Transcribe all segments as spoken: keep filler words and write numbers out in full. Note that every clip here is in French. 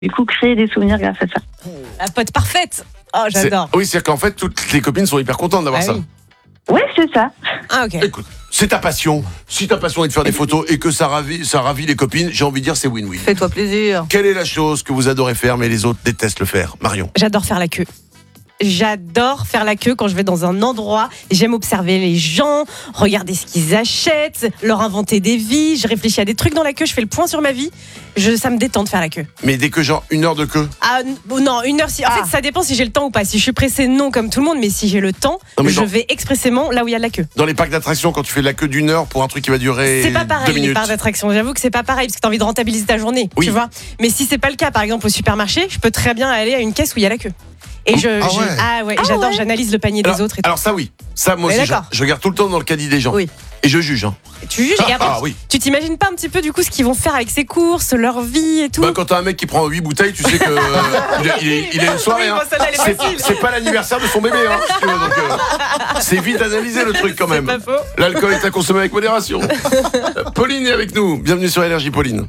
du coup créer des souvenirs grâce à ça. La pote parfaite. Oh, C'est- j'adore. Oui, c'est-à-dire qu'en fait, toutes les copines sont hyper contentes d'avoir Ah ça. oui. Ouais, c'est ça. Ah, ok. Écoute, c'est ta passion. Si ta passion est de faire des photos et que ça ravit, ça ravit les copines, j'ai envie de dire c'est win-win. Fais-toi plaisir. Quelle est la chose que vous adorez faire mais les autres détestent le faire, Marion? J'adore faire la queue. J'adore faire la queue quand je vais dans un endroit. J'aime observer les gens, regarder ce qu'ils achètent, leur inventer des vies. Je réfléchis à des trucs dans la queue, je fais le point sur ma vie. Je, ça me détend de faire la queue. Mais dès que genre une heure de queue. Ah n- non, une heure si. En Ah. fait, ça dépend si j'ai le temps ou pas. Si je suis pressée, non, comme tout le monde. Mais si j'ai le temps, Non, mais je dans- vais expressément là où il y a de la queue. Dans les parcs d'attractions, quand tu fais de la queue d'une heure pour un truc qui va durer C'est pas deux pareil les minutes. parcs d'attraction. J'avoue que c'est pas pareil parce que t'as envie de rentabiliser ta journée, Oui. tu vois. Mais si c'est pas le cas, par exemple au supermarché, je peux très bien aller à une caisse où il y a la queue. Et je, Ah je- ouais. ah ouais, Ah j'adore, ouais. j'analyse le panier alors, des autres. Et tout. alors ça oui, ça moi On est aussi je, d'accord. je regarde tout le temps dans le caddie des gens. Oui. Et je juge. Hein. Tu juges et après, Ah oui. tu t'imagines pas un petit peu du coup ce qu'ils vont faire avec ses courses, leur vie et tout. Bah, quand t'as un mec qui prend huit bouteilles, tu sais que euh, il, a, il est- il a une soirée. Oui, hein. bon, celle-là, elle est C'est facile. c'est pas l'anniversaire de son bébé. Hein, si tu veux, donc, euh, c'est vite analysé le truc quand même. C'est pas faux. L'alcool est à consommer avec modération. Euh, Pauline est avec nous. Bienvenue sur Énergie, Pauline.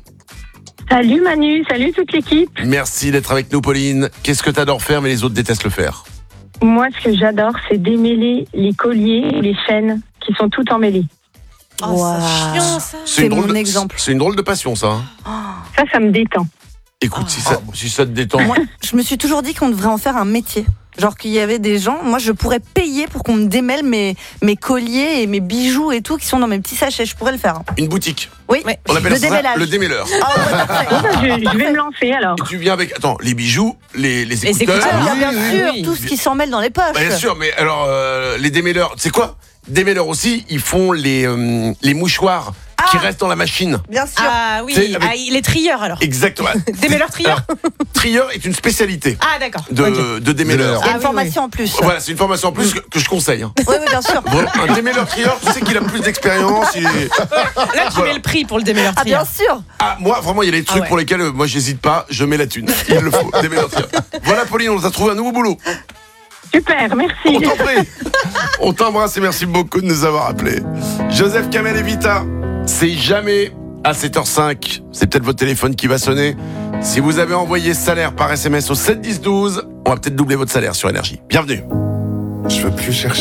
Salut Manu, salut toute l'équipe. Merci d'être avec nous, Pauline. Qu'est-ce que t'adores faire mais les autres détestent le faire? Moi, ce que j'adore, c'est démêler les colliers ou les chaînes qui sont toutes emmêlées. Oh, Wow. c'est chiant ça. C'est une drôle mon de- exemple. C'est une drôle de passion, ça. hein. Ça, ça me détend. Écoute, si, ça, si ça te détend. Moi, je me suis toujours dit qu'on devrait en faire un métier. Genre qu'il y avait des gens, moi je pourrais payer pour qu'on me démêle mes, mes colliers et mes bijoux et tout qui sont dans mes petits sachets. Je pourrais le faire. Une boutique. Oui, Ouais. On appelle le ça démêlage. le démêleur. Ah ouais, parfait. Bon, bah, je, je vais me lancer alors. Et tu viens avec, attends, les bijoux, les, les écouteurs. écouteurs. Ah, bien oui, sûr, oui. tout ce qui s'en mêle dans les poches. Bien sûr, mais alors, euh, les démêleurs, tu sais quoi? Démêleurs aussi, ils font les, euh, les mouchoirs qui restent dans la machine. Bien sûr. Ah oui, C'est avec- ah, il est trieur alors. Exactement. Démêleur trieur. Alors, trieur est une spécialité Ah d'accord. de, Ok. de démêleur. Il y a Ah une oui, formation en plus. Voilà, c'est une formation en plus que, que je conseille. hein. Oui, oui, bien sûr. Vraiment, un démêleur trieur, tu sais qu'il a plus d'expérience. il est- Là tu Voilà. mets le prix pour le démêleur Ah, bien trieur. sûr. Ah, moi, vraiment, il y a des trucs ouais. pour lesquels, euh, moi, j'hésite pas, je mets la thune. Il le faut, démêleur trieur. Voilà, Pauline, on t'a trouvé un nouveau boulot. Super, merci. On t'en prie. On t'embrasse et merci beaucoup de nous avoir appelés. Joseph Kamel et Vita, c'est jamais à sept heures cinq. C'est peut-être votre téléphone qui va sonner. Si vous avez envoyé salaire par S M S au sept dix douze, on va peut-être doubler votre salaire sur Énergie. Bienvenue. Je veux plus chercher.